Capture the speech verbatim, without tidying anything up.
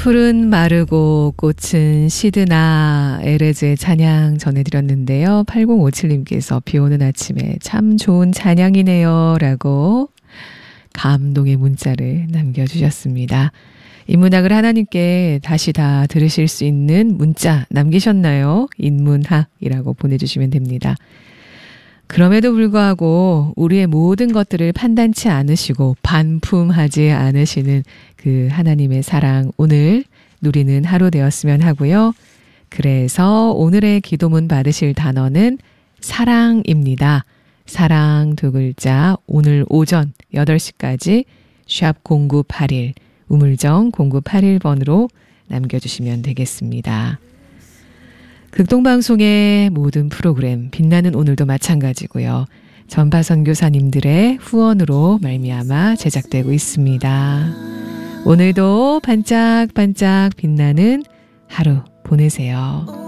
풀은 마르고 꽃은 시드나 에레즈의 찬양 전해드렸는데요. 팔공오칠님께서 비 오는 아침에 참 좋은 찬양이네요 라고 감동의 문자를 남겨주셨습니다. 인문학을 하나님께 다시 다 들으실 수 있는 문자 남기셨나요? 인문학이라고 보내주시면 됩니다. 그럼에도 불구하고 우리의 모든 것들을 판단치 않으시고 반품하지 않으시는 그 하나님의 사랑 오늘 누리는 하루 되었으면 하고요. 그래서 오늘의 기도문 받으실 단어는 사랑입니다. 사랑 두 글자 오늘 오전 여덟 시까지 샵 공구팔일 우물정 공구팔일 번으로 남겨주시면 되겠습니다. 극동방송의 모든 프로그램 빛나는 오늘도 마찬가지고요. 전파 선교사님들의 후원으로 말미암아 제작되고 있습니다. 오늘도 반짝반짝 빛나는 하루 보내세요.